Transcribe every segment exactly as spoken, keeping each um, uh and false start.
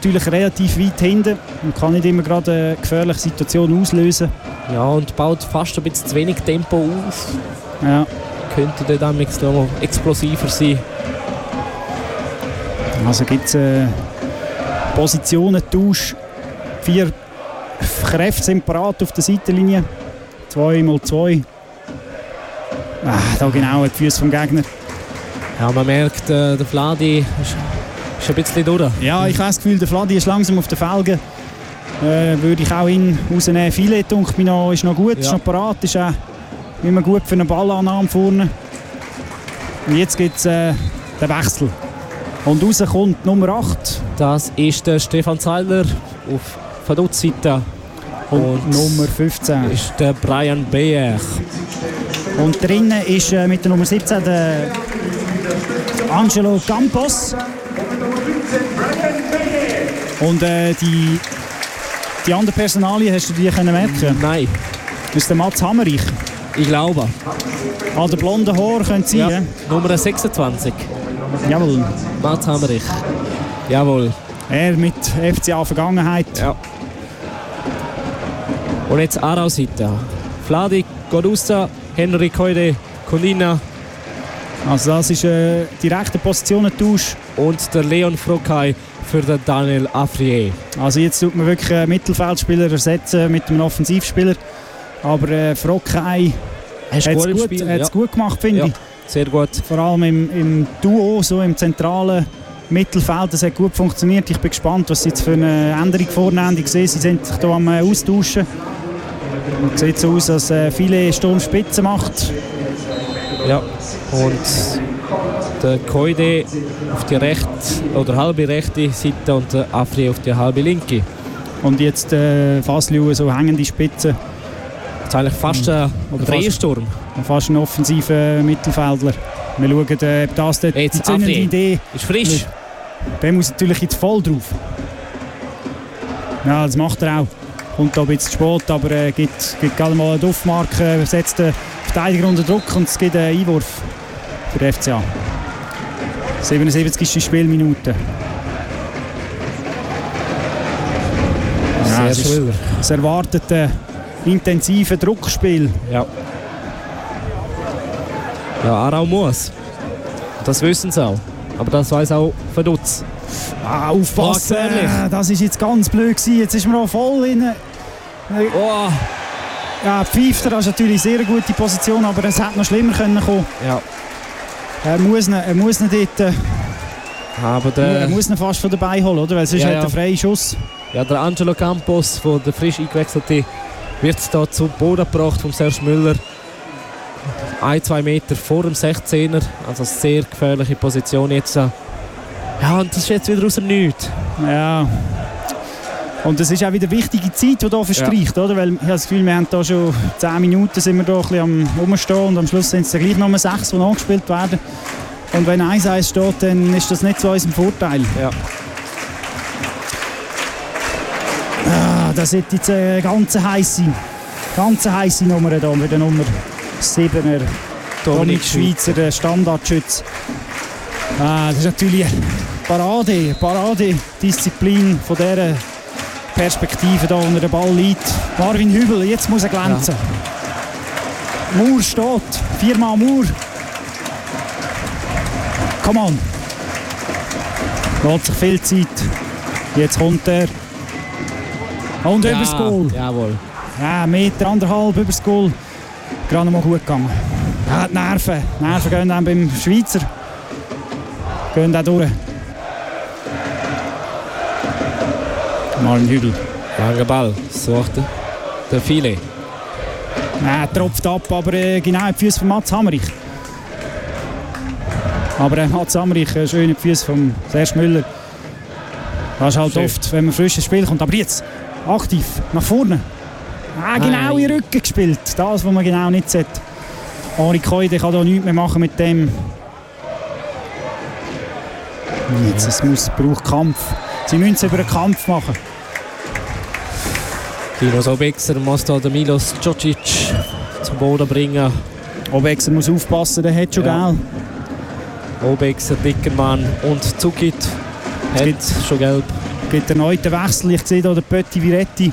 natürlich relativ weit hinten und kann nicht immer gerade eine gefährliche Situation auslösen. Ja, und baut fast ein bisschen zu wenig Tempo auf. Ja. Könnte der dann noch explosiver sein. Also gibt es äh, Positionentausch. Vier Kräfte sind parat auf der Seitenlinie. Zwei mal zwei. Ah, da genau die Füße vom Gegner. Ja, man merkt, äh, der Vladi ist, ist ein bisschen durch. Ja, ich habe das Gefühl, der Vladi ist langsam auf den Felgen. Äh, würde ich auch ihn rausnehmen. Filet, denke ich, noch, ist noch gut, ja. Ist noch parat, ist auch immer gut für eine Ballannahme vorne. Und jetzt gibt es äh, den Wechsel. Und raus kommt Nummer acht. Das ist der Stefan Zeiler auf Vaduz-Seite. Und, und Nummer fünfzehn ist der Brian Beer. Und drinnen ist äh, mit der Nummer siebzehn der Angelo Campos. Und äh, die, die andere Personalie, hast du die können merken? Nein. Das ist der Mats Hammerich. Ich glaube. Ah, der blonde Haar könnte sein. Ja. Nummer sechsundzwanzig. Jawohl. Mats Hammerich. Jawohl. Er mit F C A-Vergangenheit. Ja. Und jetzt Aarau-Seite. Vladi, Godusa, Henry Koide, Colina. Also das ist äh, direkter Positionentausch. Und der Leon Frokai für den Daniel Afrier. Also jetzt tut man wirklich einen Mittelfeldspieler ersetzen mit einem Offensivspieler. Aber äh, Frokai hat es gut, gut, ja. gut gemacht, finde ja, ich. Sehr gut. Vor allem im, im Duo, so im zentralen Mittelfeld, das hat gut funktioniert. Ich bin gespannt, was sie jetzt für eine Änderung vornehmen. Ich sehe, sie sind sich hier am Austauschen. Es sieht so aus, dass äh, viele Sturmspitzen macht. Ja, und der Koide auf die rechte oder halbe rechte Seite und der Afri auf die halbe linke. Und jetzt äh, Fasliu, so hängende Spitze. Das ist eigentlich fast ein Drehsturm. Fast, fast ein offensiver Mittelfeldler. Wir schauen, äh, ob das die zündende Idee ist. Frisch. Der muss natürlich jetzt voll drauf. Ja, das macht er auch. Kommt da ein bisschen spät, aber äh, gibt, gibt gerade mal eine Duftmarke, setzt den Verteidiger unter Druck und es gibt einen Einwurf für den F C A. siebenundsiebzigste Spielminute. Ja, es ist das erwartete intensive Druckspiel. Ja. Ja, Aarau muss. Das wissen sie auch. Aber das weiß auch Vaduz. Ah, aufpassen! Oh, das ist jetzt ganz blöd gewesen. Jetzt ist man auch voll in. Oh. Ja, Pfeiffer, das ist natürlich eine sehr gute Position, aber es hätte noch schlimmer können kommen. Ja. Er muss ihn, er muss ihn dort. Aber der, er muss ihn fast von dabei holen, oder? Weil sonst ja, hat er ja. einen freien Schuss. Ja, der Angelo Campos, von der frisch eingewechselte, wird da zum Boden gebracht von Serge Müller. Ein, zwei Meter vor dem sechzehner. Also eine sehr gefährliche Position jetzt. Ja, und das ist jetzt wieder aus dem Nichts. Ja. Und es ist auch wieder wichtige Zeit, die hier verstreicht, ja. Oder? Weil ich habe das Gefühl, wir haben hier schon zehn Minuten sind wir da ein bisschen am Rumstehen und am Schluss sind es dann gleich noch sechs, die nachgespielt werden. Und wenn eins eins steht, dann ist das nicht zu unserem Vorteil. Ja. Ah, das ist jetzt eine ganz heisse, ganz heisse Nummer hier mit der Nummer siebener Dominik Schweizer, der Standardschütz. Ah, das ist natürlich eine Parade, Paradedisziplin von dieser Perspektive, da, wo er den Ball liegt. Marvin Hübel, jetzt muss er glänzen. Ja. Mauer steht, viermal Mauer. Come on. Lässt sich viel Zeit. Jetzt kommt er. Und ja, übers Goal. Jawohl. Ja, Meter, anderthalb übers Goal. Gerade mal gut gegangen. Ja, die Nerven. Die Nerven gehen dann beim Schweizer. Gehen auch durch. Marvin Hügel. Langer Ball. Sucht der Filet. Ja, er tropft ab, aber äh, genau in die Füße von Mats Hammerich. Aber äh, Mats Hammerich, äh, schön in die Füße von Serge Müller. Das ist halt schön. Oft, wenn man frisch ins Spiel kommt. Aber jetzt aktiv, nach vorne. Ah, genau in den Rücken gespielt. Das, was man genau nicht sieht. Henri Koide kann da nichts mehr machen mit dem. Jetzt, es muss, braucht Kampf. Sie müssen es über einen Kampf machen. Dinos Obexer muss da den Milos Djocic zum Boden bringen. Obexer muss aufpassen, der hat schon ja. Gelb. Obexer, Dickermann und Zuckit hat schon gelb. gibt erneut einen Wechsel. Ich sehe hier den Pötti Viretti.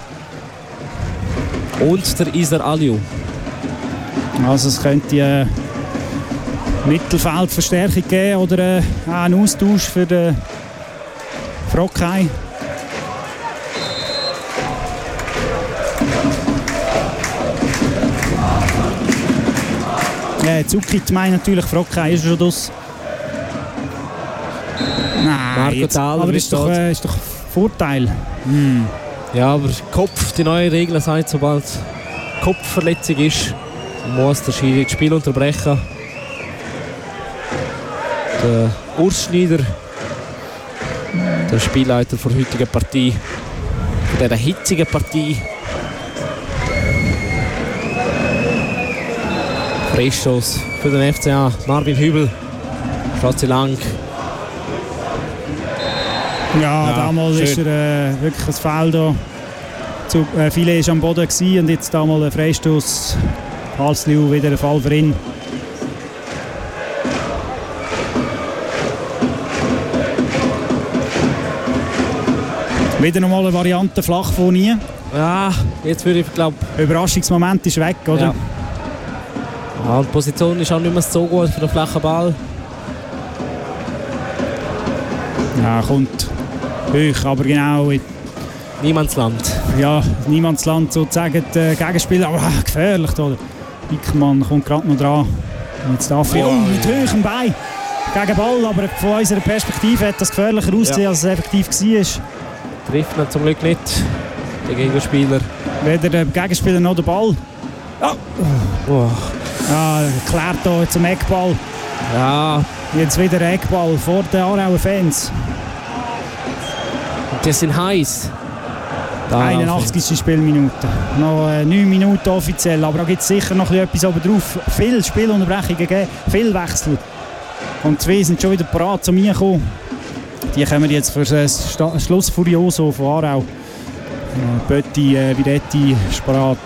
Und der Isar Aliou. Also es könnte eine Mittelfeldverstärkung geben oder äh, einen Austausch für den Frockheim. Ja, Zuckit meint natürlich Frockheim ist schon das. Nein, jetzt, aber ist doch, äh, ist doch Vorteil. Hm. Ja, aber Kopf, die neue Regel sagt, sobald Kopfverletzung ist, muss der Schiri das Spiel unterbrechen. Der Urs Schneider, der Spielleiter der heutigen Partie, von dieser hitzigen Partie. Freistoß für den F C A. Marvin Hübel, Schatzi lang. Ja, ja, damals war er äh, wirklich ein Foul da. Zu, äh, viele war am Boden gewesen, und jetzt damals ein Freistoß. Halsliu wieder ein Fall für ihn. Wieder nochmal eine Variante flach von nie. Ja, jetzt würde ich glaube. Überraschungsmoment ist weg, oder? Ja. Ja, die Position ist auch nicht mehr so gut für den flachen Ball. Ja, kommt hoch, aber genau in Niemandsland. Ja, Niemandsland sozusagen. Der Gegenspieler, aber ah, gefährlich. Oder? Wickmann kommt gerade noch dran. Und jetzt darf er oh, mit hohem Bein gegen Ball, aber von unserer Perspektive hat das gefährlicher ausgesehen, ja, als es effektiv war. Trifft ihn zum Glück nicht, der Gegenspieler. Weder der Gegenspieler noch der Ball. Oh. Oh. Ja, klärt hier zum Eckball. Ja. Jetzt wieder Eckball vor den Aarauer Fans. Und die sind heiß. einundachtzigste Spielminute. Noch äh, neun Minuten offiziell, aber da gibt es sicher noch etwas oben drauf. Viele Spielunterbrechungen gegeben, viel Wechsel. Und zwei sind schon wieder parat zu mir gekommen. Die kommen jetzt für das Schluss Furioso von Aarau. Äh, Pötti, äh, Viretti ist parat.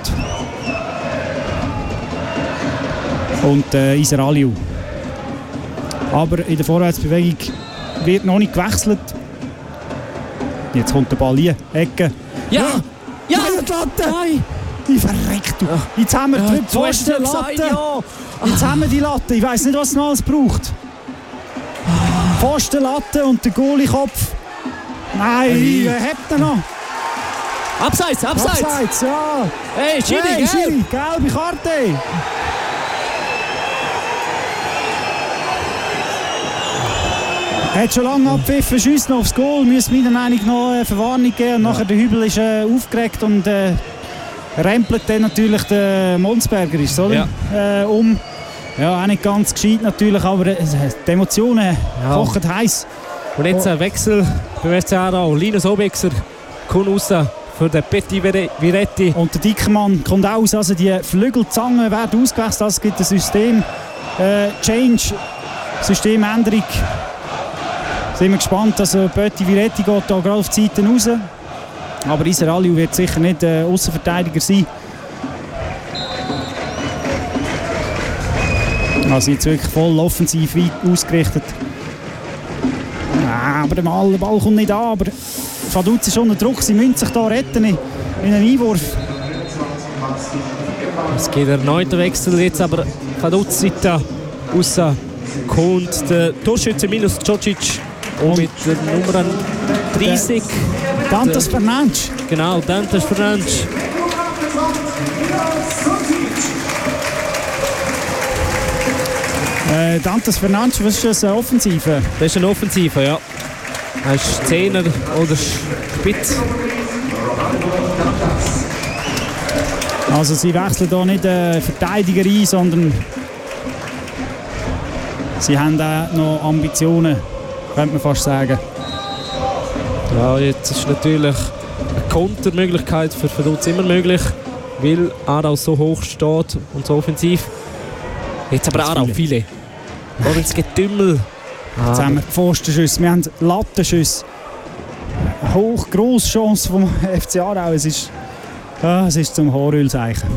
Und äh, Isar Aliou. Aber in der Vorwärtsbewegung wird noch nicht gewechselt. Jetzt kommt der Ball hier, Ecke. Ja! Ja! Die Latte! Nein! Ich verreckt, du! Jetzt haben wir ja, die Pfosten Latte! Ja. Jetzt haben wir die Latte, ich weiss nicht, was es noch alles braucht. Pfosten Latte und der Goalie-Kopf. Nein, hey. Wer hat er noch? Abseits, abseits! Abseits, ja! Hey, Schiri, hey, gelb. Schiri, gelbe Karte! Er hat schon lange abpfiffen, schießt noch aufs Goal, müsste meiner Meinung nach eine Verwarnung geben. Und ja. Nachher der Hübel ist äh, aufgeregt und äh, rempelt dann natürlich der Monsberger, ist, oder? Ja. Äh, um. Ja, auch nicht ganz gescheit natürlich, aber äh, die Emotionen ja. kochen heiß. Und jetzt ein Wechsel beim F C Aarau. Linus Obexer kommt raus für den Pötti Viretti. Und der Dickmann kommt aus, also die Flügelzangen werden ausgewechselt. Also es gibt ein System äh, Change, Systemänderung. Sind wir gespannt, also Pötti Viretti geht da gerade auf die Seiten raus. Aber Isar Aliou wird sicher nicht äh, Aussenverteidiger sein. Also jetzt wirklich voll offensiv ausgerichtet. Ah, aber der Ball, der Ball kommt nicht an. Aber Vaduz ist unter Druck, sie müssen sich da retten in, in einen Einwurf. Es geht erneut ein Wechsel, jetzt aber Vaduz Seite raus kommt der Torschütze Milos Djocic. Und mit der Nummer dreißig. Dantas Fernandes. Genau, Dantas Fernandes. Äh, Dantas Fernandes, was ist das, eine Offensive? Das ist eine Offensive, ja. Er ist Zehner oder Spitz. Also sie wechseln hier nicht äh, Verteidiger ein, sondern sie haben auch noch Ambitionen. Könnte man fast sagen. Ja, jetzt ist natürlich eine Kontermöglichkeit für Vaduz immer möglich, weil Aarau so hoch steht und so offensiv. Jetzt aber Aarau viele. Und ins Getümmel. Ah, jetzt haben wir Pfostenschüsse, wir haben Lattenschüsse. Hoch, grosse Chance vom F C Aarau. Es ist, ah, es ist zum Haarölzeichen.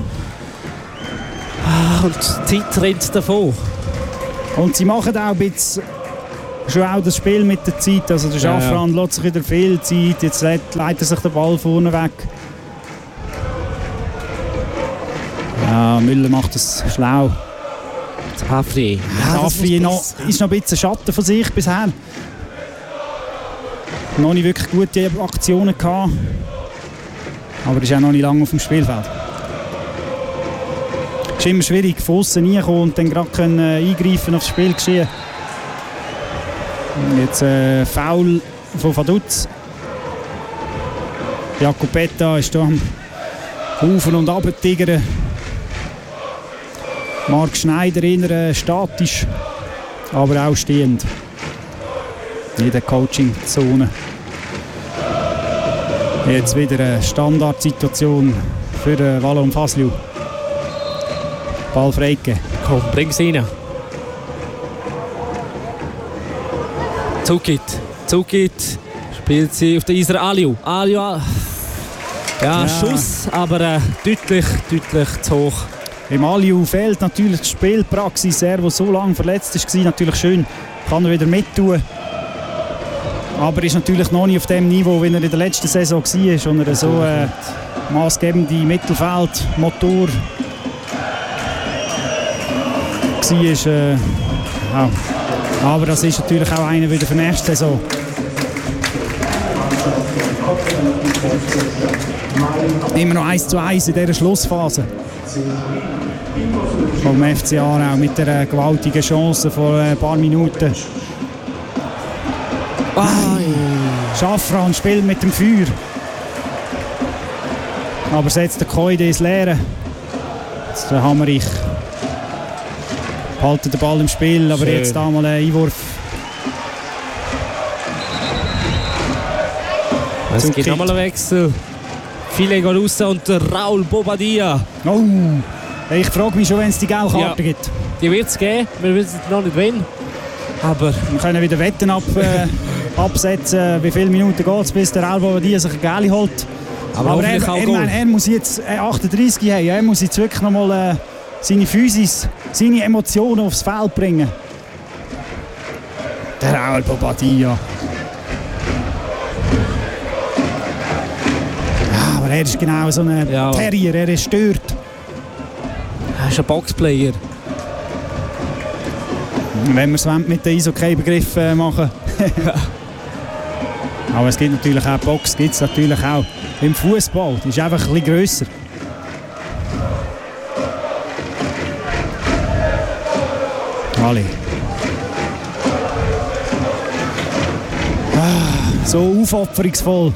Ah, und die Zeit rennt davon. Und sie machen auch ein bisschen schon auch das Spiel mit der Zeit. Also der Schaffran ja, ja. lässt sich wieder viel Zeit, jetzt leitet er sich den Ball vorne weg. Ja, Müller macht es schlau. Hafri. Ja, Hafri noch, ist noch ein bisschen Schatten von sich bisher. Noch nicht wirklich gute Aktionen gehabt. Aber ist auch noch nicht lange auf dem Spielfeld. Es ist immer schwierig, von außen reinkommen und dann gerade können, äh, eingreifen aufs Spiel geschehen. Jetzt äh, Foul von Vaduz. Jacopetta ist hier am Haufen und Abtigern. Marc Schneider eher statisch, aber auch stehend. In der Coaching-Zone. Jetzt wieder eine Standardsituation für äh, Wallon Fasliu. Ball freigegeben. Komm, bring's rein. Zukit. Zukit spielt sie auf den Iser Aliu. Aliu. Ja, ja, Schuss, aber äh, deutlich, deutlich zu hoch. Im Aliu fehlt natürlich die Spielpraxis. Er, der so lange verletzt war, natürlich schön, kann er wieder mittun. Aber ist natürlich noch nicht auf dem Niveau, wie er in der letzten Saison war, und er so äh, maßgebende Mittelfeldmotor war. Äh, ja. Aber das ist natürlich auch einer wieder für die nächste Saison. Immer noch eins zu eins in dieser Schlussphase. Vom F C Aarau mit der gewaltigen Chance vor ein paar Minuten. Oh. Schaffran spielt mit dem Feuer. Aber setzt der Koide ins Leere. Jetzt der Hammerich. Haltet den Ball im Spiel, aber schön. Jetzt da mal ein Einwurf. Es gibt nochmal einen Wechsel. Viele gehen raus und Raul Bobadilla. Oh, ich frage mich schon, wenn es die gelbe Karte ja, gibt. Die wird es geben, wir wissen noch nicht wen. Aber wir können wieder Wetten ab, äh, absetzen, wie viele Minuten geht es, bis der Raul Bobadilla sich eine gelbe holt. Aber, aber er, er, meine, er muss jetzt achtunddreißig haben, er muss jetzt wirklich noch mal äh, seine Physis, seine Emotionen aufs Feld bringen. Der Raul Bobadilla. Er ist genau so ein ja. Terrier, er ist stört. Er ist ein Boxplayer. Wenn wir es mit den Eishockey-Begriffen machen. Aber es gibt natürlich auch Box, gibt es natürlich auch im Fußball. Die ist einfach ein bisschen grösser. Alle. Ah, so aufopferungsvoll.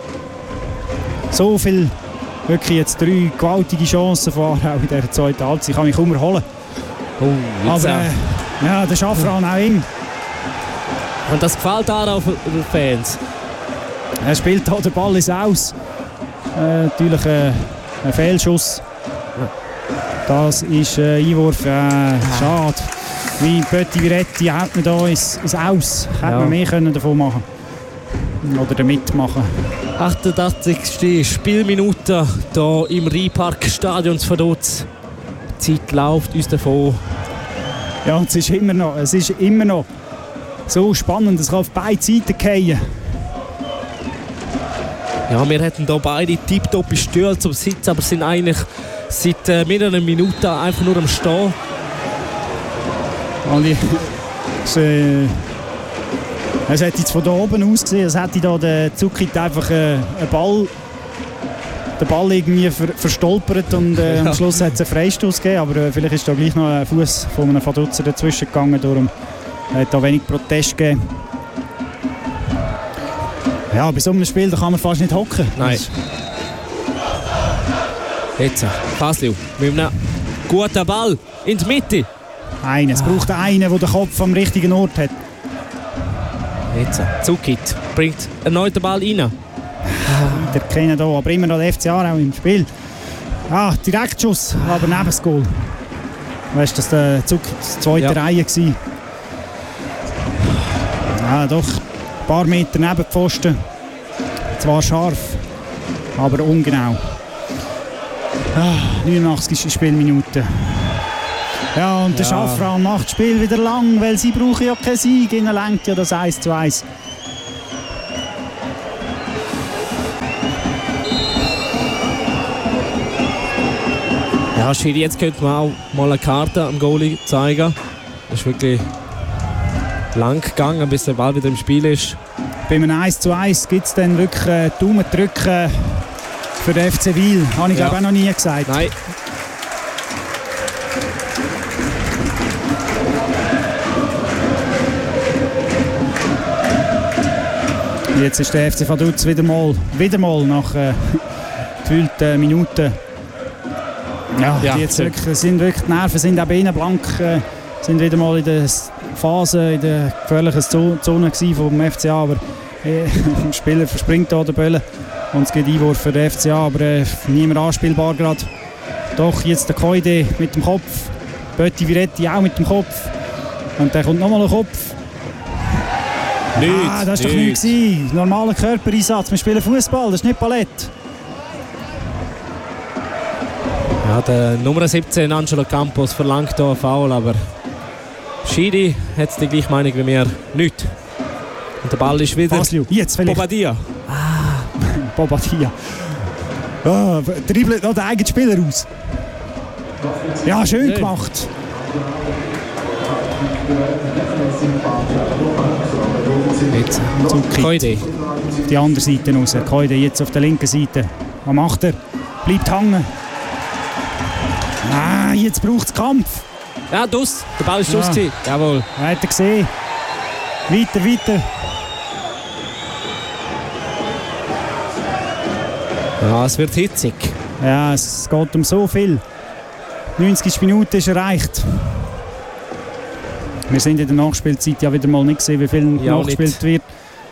So viel, wirklich jetzt drei gewaltige Chancen von Aarau in dieser zweiten Halbzeit. Ich kann mich kaum erholen. Oh, aber äh, ja, der Schaffran auch ihm. Und das gefällt Aarau-Fans? Er spielt da, der Ball ist aus. Äh, natürlich äh, ein Fehlschuss. Das ist ein äh, Einwurf. Äh, schade. Wie Pötti Viretti hat man da ins, ins Aus. Hätte ja. man mehr können davon machen oder damit machen. achtundachtzigste Spielminute hier im Rheinpark-Stadion zu Vaduz. Die Zeit läuft uns davon. Ja, es ist immer noch, es ist immer noch so spannend, es kann auf beide Seiten fallen. Ja, wir hätten hier beide tiptop Stühle zum Sitzen, aber sind eigentlich seit äh, mehreren Minuten einfach nur am Stehen. Ali, es, äh, es hat jetzt von da oben aus gesehen, als hätte da der Zukit einfach äh, einen Ball, den Ball irgendwie ver, verstolpert und äh, ja. am Schluss hat es einen Freistoß gegeben, aber äh, vielleicht ist da gleich noch ein Fuß von einem Vaduzzer dazwischen gegangen, darum hat da wenig Protest gegeben. Ja, bei so einem Spiel da kann man fast nicht hocken. Nein. Jetzt, Fasliu mit einem guten Ball in die Mitte. Einen. Es braucht einen, der den Kopf am richtigen Ort hat. Jetzt, Zukit bringt erneut den Ball rein. Der kennen hier, aber immer noch der F C Aarau im Spiel. Ah, Direktschuss, aber neben das Goal. Weißt du, das war der Zukit, die zweite ja. Reihe gewesen. Ja, doch ein paar Meter neben den Pfosten. Zwar scharf, aber ungenau. Ah, neunundachtzigste Spielminute. Ja, und der Ja. Schaffran macht das Spiel wieder lang, weil sie brauchen ja keinen Sieg. Ihnen lenkt ja das eins zu eins. Ja, Schiri, jetzt könnte man auch mal eine Karte am Goalie zeigen. Das ist wirklich lang gegangen, bis der Ball wieder im Spiel ist. Bei einem eins zu eins gibt es dann wirklich äh, Daumen drücken für den F C Wil. Habe ich Ja. glaube auch noch nie gesagt. Nein. Jetzt ist der F C Vaduz wieder mal, wieder mal nach äh, gefühlten Minuten. Ja, Ja, die jetzt stimmt. wirklich, sind wirklich, die Nerven sind auch bei ihnen blank. Äh, sind wieder mal in der Phase, in der gefährlichen Zo- Zone vom F C A. Aber äh, der Spieler verspringt da den Böllen und es gibt Einwurf für den F C A. Aber äh, niemand anspielbar gerade. Doch jetzt der Koide mit dem Kopf. Bötti Viretti auch mit dem Kopf. Und dann kommt nochmal ein Kopf. Nicht, Ah, das war doch nicht. nichts. Normaler Körpereinsatz. Wir spielen Fußball, das ist nicht Ballett. Ja, der Nummer siebzehn, Angelo Campos, verlangt hier einen Foul, aber Schiri hat die gleiche Meinung wie mir. Nicht. Und der Ball ist wieder Vaslio, jetzt vielleicht. Bobadilla. Bobadilla. Ah, dribbelt noch den eigenen Spieler aus. Ja, schön Schön. gemacht. Jetzt Zucki. Koide. Auf die andere Seite raus. Koide jetzt auf der linken Seite. Was macht er? Bleibt hängen. Ah, jetzt braucht es Kampf. Ja, dus. Der Ball ist dus. Ja. gewesen. Jawohl. Weiter gesehen. Weiter, weiter. Ja, es wird hitzig. Ja, es geht um so viel. neunzig Minuten ist erreicht. Wir sind in der Nachspielzeit ja wieder mal nicht gesehen, wie viel Ja, nachgespielt nicht. wird.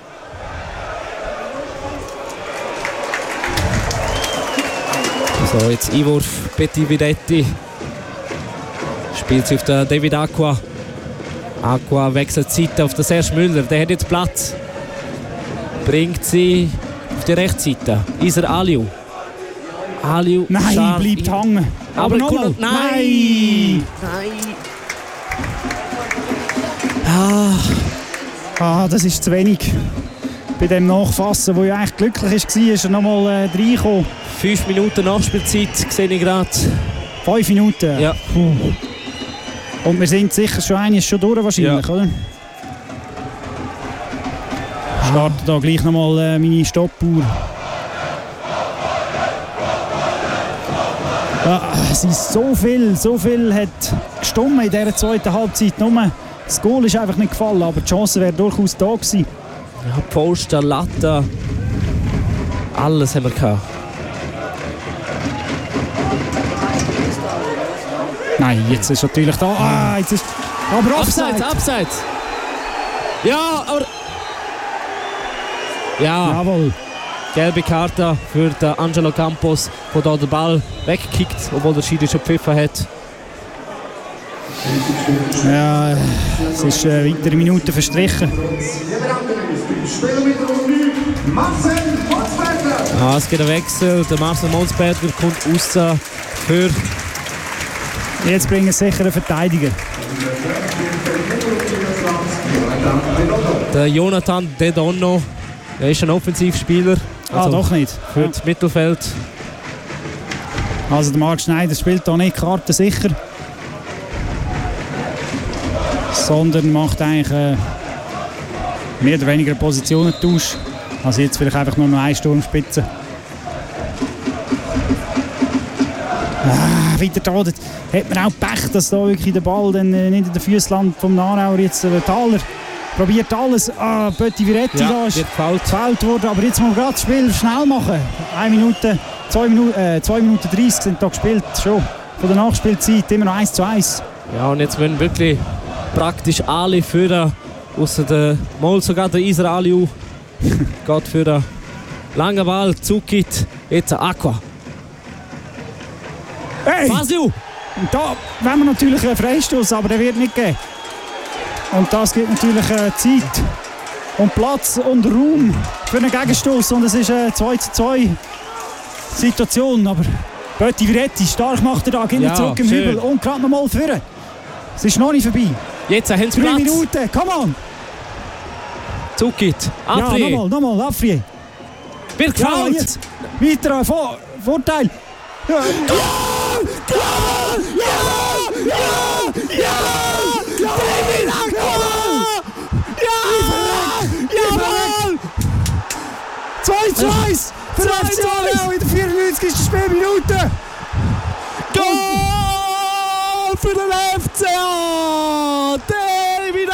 So, jetzt Einwurf. Betty Videtti. Spielt sie auf den David Aqua. Aqua wechselt die Seite auf den Serge Müller. Der hat jetzt Platz. Bringt sie auf die Rechtsseite. Iser Aliu. Aliu. Nein, scharf bleibt in- hängen. Aber Aber nochmal. gut, nein. Nein. Ah, Ah, das ist zu wenig. Bei dem Nachfassen, wo ja eigentlich glücklich war, ist er nochmal äh, reingekommen. fünf Minuten Nachspielzeit sehe ich gerade. Fünf Minuten. Ja. Puh. Und wir sind sicher schon eines schon durch wahrscheinlich, Ja. oder? Ich starte da gleich nochmal äh, meine Stoppuhr. Ja, es ist so viel, so viel hat gestummt in dieser zweiten Halbzeit. Nur das Goal ist einfach nicht gefallen, aber die Chance wäre durchaus da gewesen. Ja, Poster, Latte. Alles haben wir gehabt. Nein, jetzt ist natürlich da. Ah, jetzt ist. Aber Offside! Abseits, abseits. Ja, aber. Ja, Jawohl. gelbe Karte für den Angelo Campos, der da den Ball wegkickt, obwohl der Schiri schon gepfiffen hat. Ja, es ist äh, weitere Minuten verstrichen. Ja, es gibt einen Wechsel. Der Marcel Monsberger kommt raus für. Jetzt bringen sie sicher einen Verteidiger. Der Jonathan De Donno. Er ist ein Offensivspieler. Ah, Also doch nicht. für Ja. das Mittelfeld. Also der Marc Schneider spielt hier nicht Karten sicher. Sondern macht eigentlich äh, mehr oder weniger einen Positionentausch. Also jetzt vielleicht einfach nur noch eine Sturmspitze. Ah, wieder da. Dort hat man auch Pech, dass da wirklich der Ball dann äh, nicht in den Füßen landet vom Narauer. Jetzt der Thaler probiert alles. Ah, Bötti Viretti Ja, da ist wird gefoult. gefoult worden. Aber jetzt muss man gerade das Spiel schnell machen. Eine Minute, zwei Minuten, äh, zwei Minuten dreißig sind da gespielt. Schon von der Nachspielzeit immer noch eins zu eins. Ja, und jetzt müssen wirklich praktisch alle führen. Außer der Mal sogar der Iser Aliu geht für den langen Ball. Zukit. Jetzt Aqua. Hey! Vaslio! Und da wollen wir natürlich einen Freistoß, aber der wird nicht geben. Und das gibt natürlich äh, Zeit und Platz und Raum für einen Gegenstoß. Und es ist eine zwei zu zwei Situation. Aber Bötti Viretti, stark macht er da, geht Ja, nicht zurück im schön. Hügel und gerade nochmal führen. Es ist noch nicht vorbei. Jetzt haben sie Drei Platz. Minuten, come on! Zuckit. Ja, Afrier. nochmal, nochmal, Afrier. Wird Ja, gefault. jetzt. Weiter, Vor Vorteil. Ja. Ja! Ja! Ja! Ja! David Aqua! Ja! Jawohl! zwei zu eins für F C Aarau in der vierundneunzigsten Spielminute. Goal für den F C A! David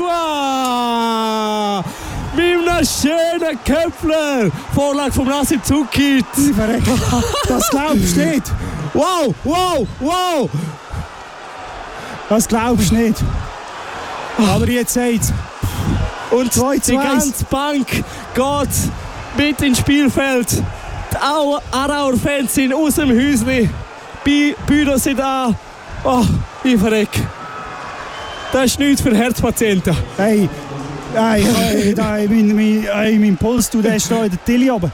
Aqua! Mit einem schönen Köpfler! Vorlage vom Nassim Zuckit! Das glaubst du nicht! Wow, wow, wow! Das glaubst du nicht! Aber jetzt seht's. Und zwei zu die eins. ganze Bank geht mit ins Spielfeld. Die Au- Aarauer Fans sind aus dem Häuschen. Die Bühner sind da. Oh, ich verreck. Das ist nichts für Herzpatienten. Hey, hey, hey, da, mein, mein, hey, mein Puls, du, der ist da in der Tilly oben.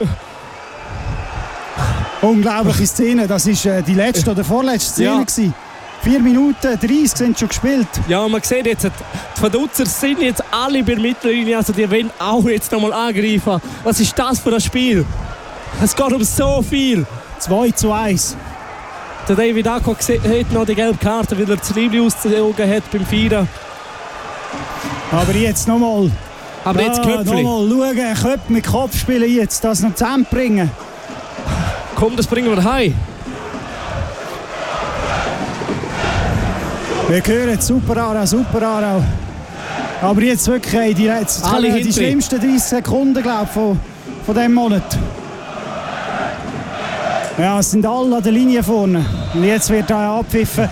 Unglaubliche Szene, das war äh, die letzte oder vorletzte Szene. Ja. Gewesen. vier Minuten dreißig sind schon gespielt. Ja, und man sieht jetzt, die Verdutzer sind jetzt alle bei der Mittellinie, also die wollen auch jetzt nochmal angreifen. Was ist das für ein Spiel? Es geht um so viel. zwei zu eins. Der David Aqua hat noch die gelbe Karte, weil er das Liebling ausgezogen hat beim Feiern. Aber jetzt nochmal. Aber jetzt Köpfli. Nochmal schauen, Köpfe mit Kopf spielen jetzt, das noch zusammenbringen. Komm, das bringen wir heim. Wir hören super Aarau, super Aarau. Aber jetzt wirklich hey, die, jetzt Alle kommen die hinten. schlimmsten dreißig Sekunden glaub, von, von diesem Monat. Ja, es sind alle an der Linie vorne. Und jetzt wird da abpfiffen.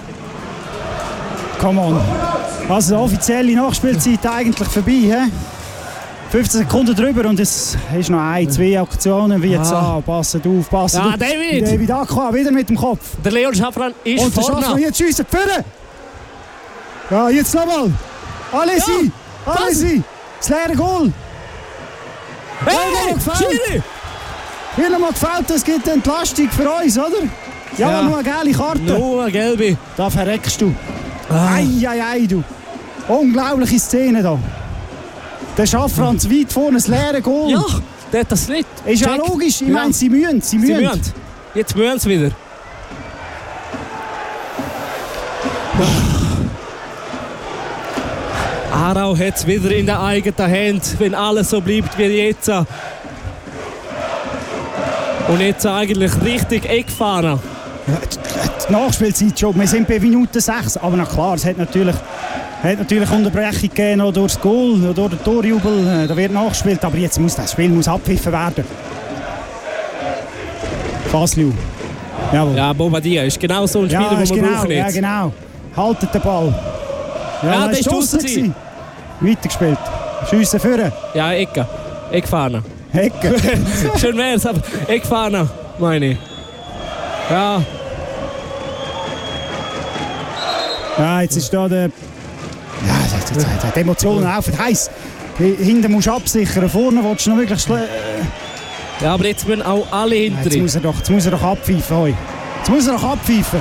Come on. Also offizielle Nachspielzeit eigentlich vorbei. He? fünfzehn Sekunden drüber und es ist noch ein, zwei Aktionen wie jetzt Ah. an. Passet auf, passet Ja, auf. David! David Aqua wieder mit dem Kopf. Der Leon Schaffran ist Und der Schaffner vorne. jetzt schiessen, vorne! Ja, jetzt nochmal! Alesi! Ja, Alesi! Das leere Goal! Hey, Schiri! Wie noch mal gefällt, es gibt eine Entlastung für uns, oder? Ja, Ja. nur eine gelbe Karte. Nur eine gelbe. Da verreckst du. Ah. Ei, ei, ei, du. Unglaubliche Szene da. Der Schaffran zu weit vorne, das leere Goal. Ja, der hat das nicht. Ist ja Check. logisch, ich Ja. meine, sie mühen, sie Sie mühen. müssen. Jetzt müssen sie wieder. Aarau hat es wieder in der eigenen Hand, wenn alles so bleibt wie jetzt. Und jetzt eigentlich richtig Eckfahrer. Ja, die Nachspielzeit schon, wir sind bei Minute sechs. Aber na klar, es hat natürlich, hat natürlich Unterbrechung gegeben noch durch das Goal, noch durch den Torjubel. Da wird nachgespielt, aber jetzt muss das Spiel muss abgepfiffen werden. Fasliu. Jawohl. Ja, Bobadilla ist genau so ein Spieler, Ja, den ist wir genau, brauchen ja, jetzt. genau. Haltet den Ball. Ja, da der ist ist draussen draussen gewesen. gewesen. Weitergespielt. Schiessen führen. Ja, Ecke. Eckfahrer. Hecke. Schön wär's, aber Eckfahrer, meine ich. Ja, Ja, jetzt ist da der... Ja, das- das- das- die Emotionen laufen heiß. Hinten musst du absichern, vorne willst du noch wirklich... schle- ja, aber jetzt müssen auch alle Jetzt hinter ihm. muss er doch, jetzt muss er doch abpfeifen. Hoi. Jetzt muss er doch abpfeifen.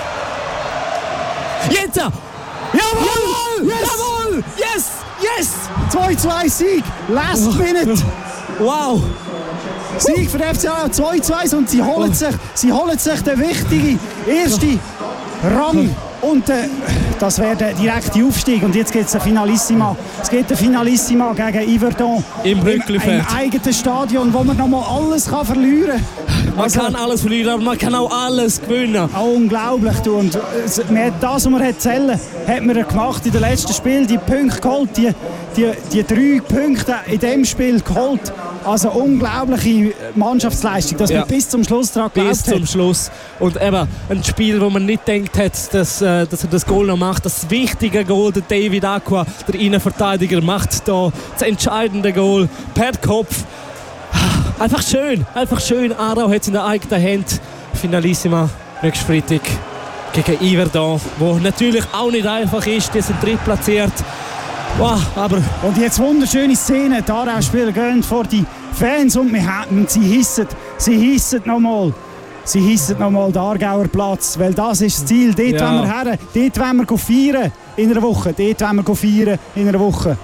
Jetzt! Jawohl! Jawohl! Yes! Jawohl! Yes! Yes! zwei zu eins Sieg! Last minute! Wow! Sieg für den F C Aarau zwei zu eins und sie holen sich, sie holen sich den wichtigen ersten Rang. Und äh, das wäre der direkte Aufstieg. Und jetzt geht es ein Finalissima. Es geht ein Finalissima gegen Yverdon. Im Im, Rückliefeld. Im eigenen Stadion, wo man nochmal alles kann verlieren kann. Man kann alles verlieren, aber man kann auch alles gewinnen. Unglaublich. Du. Und äh, man hat das, was man hat zählen, hat man gemacht in den letzten Spielen. Die Punkte geholt, die, die, die drei Punkte in diesem Spiel geholt. Also unglaubliche Mannschaftsleistung, dass Ja. man bis zum Schluss daran Bis geglaubt zum hat. Schluss. Und eben ein Spiel, wo man nicht gedacht hat, dass, äh, dass er das Goal noch macht. Das wichtige Goal, der David Aqua, der Innenverteidiger, macht da das entscheidende Goal per Kopf. Einfach schön, einfach schön. Aarau hat es in der eigenen Hand. Finalissima nächsten Freitag gegen Yverdon, wo natürlich auch nicht einfach ist. Die sind drittplatziert. Wow, aber Und jetzt wunderschöne Szene. Die Aarau-Spieler gehen vor die Fans und, wir haben, und sie hissen, sie hissen nochmal sie hissen nochmal den Aargauer Platz, weil das ist das Ziel. Dort Ja. wollen wir her, dort wollen wir feiern in einer Woche, dort wollen wir feiern in einer Woche.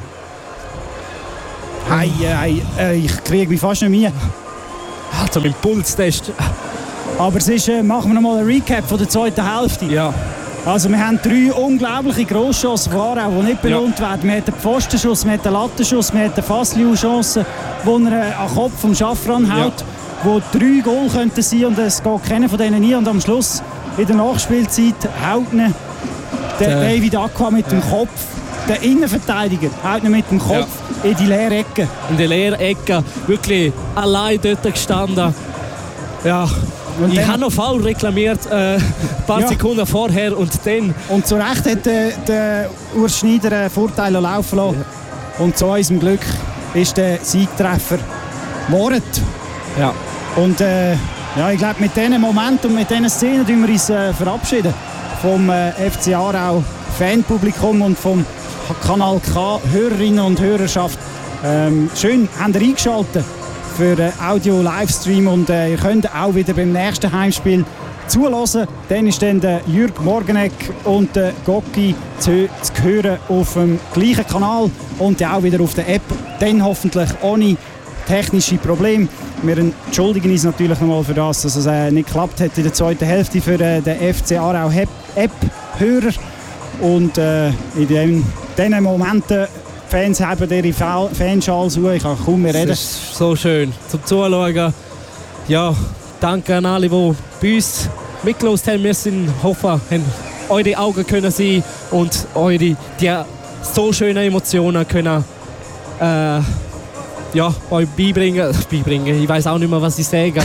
Hey, hey, hey, ich kriege mich fast nicht mehr. Also mit dem Pulstest. Aber es ist, äh, machen wir noch mal einen Recap von der zweiten Hälfte. Ja. Also wir haben drei unglaubliche Grosschancen von Aarau, die nicht belohnt Ja. werden. Wir hatten den Pfostenschuss, wir hatten den Lattenschuss, wir hatten den Fassliu-Chance, wo er äh, an den Kopf vom Schaffran haut, Ja. wo drei Goal könnten sein und es geht keiner von denen nie. Und am Schluss, in der Nachspielzeit, haut ihn der Der- David Aqua mit dem Kopf, der Innenverteidiger, haut ihn mit dem Kopf in die leere Ecke. In der Leerecke. Wirklich allein dort gestanden. Ja. Und Ich dann- habe noch faul reklamiert, äh, ein paar Ja. Sekunden vorher und dann... Und zu Recht hat der, der Urs Schneider einen Vorteil laufen lassen. Und zu unserem Glück ist der Siegtreffer geworden. Ja. Und äh, ja, ich glaube, mit diesen Momenten und mit diesen Szenen verabschieden wir uns äh, verabschieden vom äh, F C Aarau Fanpublikum und vom Kanal K Hörerinnen und Hörerschaft. Ähm, schön, habt ihr eingeschaltet für äh, Audio-Livestream und äh, ihr könnt auch wieder beim nächsten Heimspiel zulassen. Dann ist dann der Jürg Morgeneck und der Gocki zu, zu hören auf dem gleichen Kanal und auch wieder auf der App. Dann hoffentlich ohne technische Probleme. Wir entschuldigen uns natürlich nochmal für das, dass es äh, nicht geklappt hat in der zweiten Hälfte für äh, den F C Aarau App-Hörer. Und äh, in dem, diesen Momenten, Fans haben ihre Fa- Fanschals auf, ich kann kaum mehr reden. Das ist so schön zum Zuschauen. Ja, danke an alle, die bei uns mitgehört haben. Wir sind hoffen, haben eure Augen können sein und eure die so schönen Emotionen können äh, ja, euch beibringen. beibringen. Ich weiß auch nicht mehr, was ich sage.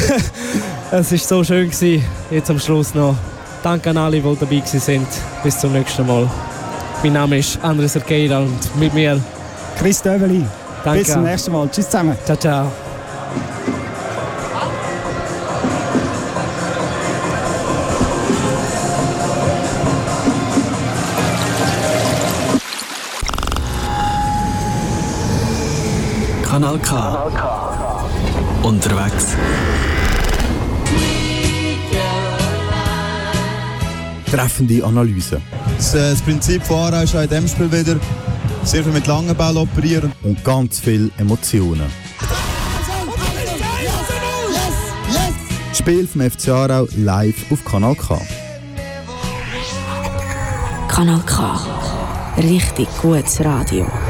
Es war so schön gewesen. Jetzt am Schluss noch. Danke an alle, die dabei sind. Bis zum nächsten Mal. Mein Name ist Andres Erkeira und mit mir Chris Döveli. danke. Bis zum nächsten Mal. Tschüss zusammen. Ciao, ciao. Kanal K. Unterwegs. Treffende Analyse Das, äh, das Prinzip von Aarau ist auch in diesem Spiel wieder sehr viel mit langen Bällen operieren. und ganz viele Emotionen. Das Spiel vom F C Aarau live auf Kanal K. Kanal K. Richtig gutes Radio.